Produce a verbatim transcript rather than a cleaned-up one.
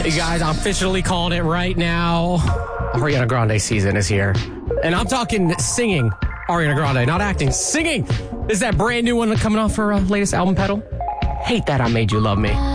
Hey guys, I'm officially calling it right now. Ariana Grande season is here. And I'm talking singing Ariana Grande, not acting. Singing! This is that brand new one coming off her uh, latest album, Pedal. Hate That I Made You Love Me.